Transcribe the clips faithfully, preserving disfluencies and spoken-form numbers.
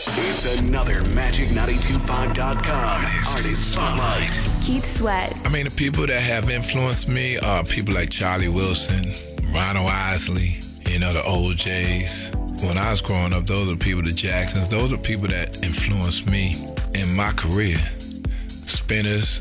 It's another Magic nine two five dot com Artist Spotlight. Keith Sweat. I mean, the people that have influenced me are people like Charlie Wilson, Ronald Isley, you know, the O Js. When I was growing up, those are people, the Jacksons, those are people that influenced me in my career. Spinners.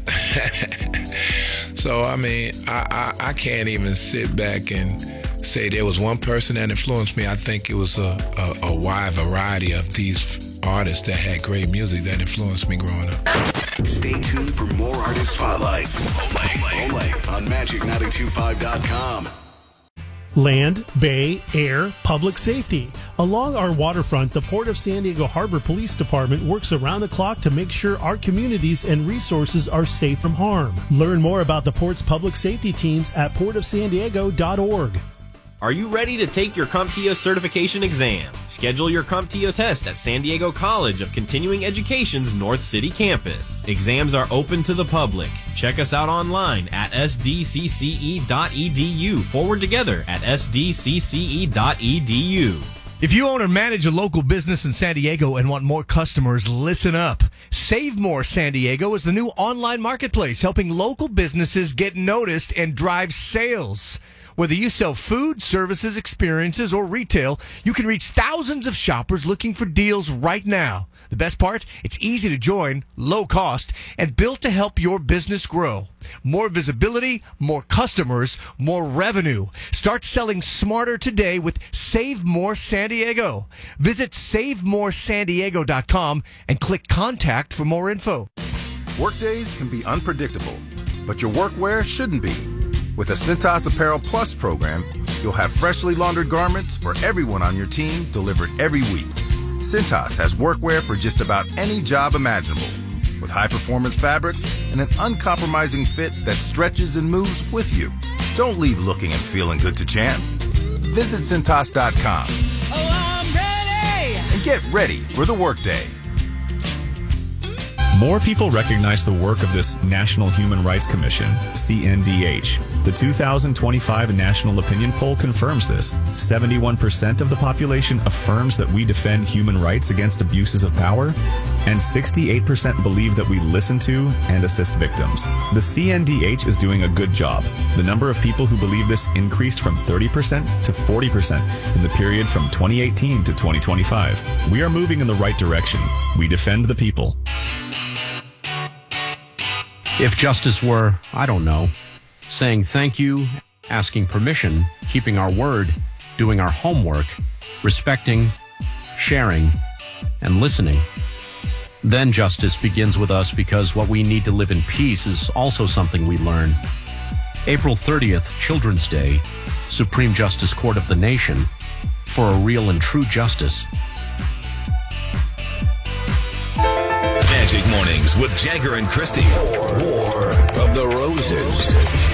So, I mean, I, I, I can't even sit back and say there was one person that influenced me. I think it was a, a, a wide variety of these artists that had great music that influenced me growing up. Stay tuned for more Artist Spotlights. Only, only on Magic nine two five dot com. Land, bay, air, public safety. Along our waterfront, the Port of San Diego Harbor Police Department works around the clock to make sure our communities and resources are safe from harm. Learn more about the Port's public safety teams at port of san diego dot org. Are you ready to take your CompTIA certification exam? Schedule your CompTIA test at San Diego College of Continuing Education's North City campus. Exams are open to the public. Check us out online at sdcce.edu. Forward together at sdcce.edu. If you own or manage a local business in San Diego and want more customers, listen up. Save More San Diego is the new online marketplace helping local businesses get noticed and drive sales. Whether you sell food, services, experiences, or retail, you can reach thousands of shoppers looking for deals right now. The best part? It's easy to join, low cost, and built to help your business grow. More visibility, more customers, more revenue. Start selling smarter today with Save More San Diego. Visit save more san diego dot com and click contact for more info. Workdays can be unpredictable, but your workwear shouldn't be. With the Cintas Apparel Plus program, you'll have freshly laundered garments for everyone on your team delivered every week. Cintas has workwear for just about any job imaginable, with high-performance fabrics and an uncompromising fit that stretches and moves with you. Don't leave looking and feeling good to chance. Visit Cintas dot com. Oh, I'm ready! And get ready for the workday. More people recognize the work of this National Human Rights Commission, C N D H. The two thousand twenty-five National Opinion Poll confirms this. seventy-one percent of the population affirms that we defend human rights against abuses of power, and sixty-eight percent believe that we listen to and assist victims. The C N D H is doing a good job. The number of people who believe this increased from thirty percent to forty percent in the period from twenty eighteen to twenty twenty-five. We are moving in the right direction. We defend the people. If justice were, I don't know, saying thank you, asking permission, keeping our word, doing our homework, respecting, sharing, and listening, then justice begins with us, because what we need to live in peace is also something we learn. April thirtieth, Children's Day, Supreme Justice Court of the Nation, for a real and true justice. Magic Mornings with Jagger and Christy. War of the Roses.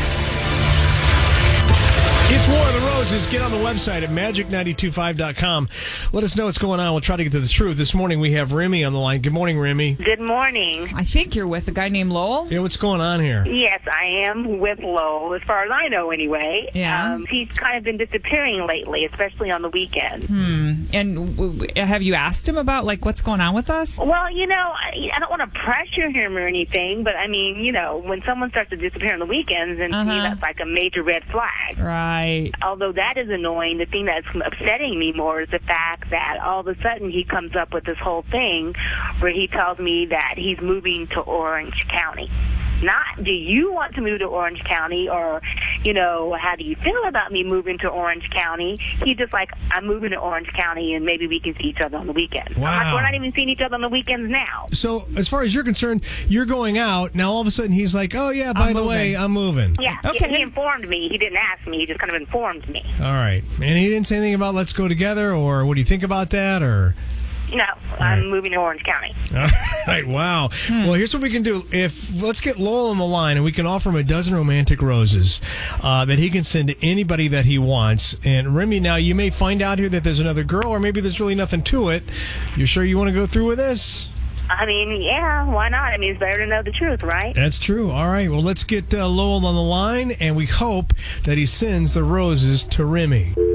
It's War of the Roses. Get on the website at magic nine two five dot com. Let us know what's going on. We'll try to get to the truth. This morning we have Remy on the line. Good morning, Remy. Good morning. I think you're with a guy named Lowell. Yeah, what's going on here? Yes, I am with Lowell, as far as I know anyway. Yeah. Um, he's kind of been disappearing lately, especially on the weekends. Hmm. And w- w- have you asked him about, like, what's going on with us? Well, you know, I, I don't want to pressure him or anything, but, I mean, you know, when someone starts to disappear on the weekends, and to me, Uh-huh. that's like a major red flag. Right. Although that is annoying, the thing that's upsetting me more is the fact that all of a sudden he comes up with this whole thing where he tells me that he's moving to Orange County. Not, do you want to move to Orange County, or, you know, how do you feel about me moving to Orange County? He's just like, I'm moving to Orange County, and maybe we can see each other on the weekends. Wow. I'm like, we're not even seeing each other on the weekends now. So, as far as you're concerned, you're going out. Now, all of a sudden, he's like, oh, yeah, by I'm the moving. way, I'm moving. Yeah, Okay. he, he informed me. He didn't ask me. He just kind of informed me. All right. And he didn't say anything about let's go together, or what do you think about that, or... No, I'm moving to Orange County. All right, wow. Well, here's what we can do. If let's get Lowell on the line, and we can offer him a dozen romantic roses uh, that he can send to anybody that he wants. And Remy, now you may find out here that there's another girl, or maybe there's really nothing to it. You sure you want to go through with this? I mean, yeah, why not? I mean, it's better to know the truth, right? That's true. All right. Well, let's get uh, Lowell on the line, and we hope that he sends the roses to Remy.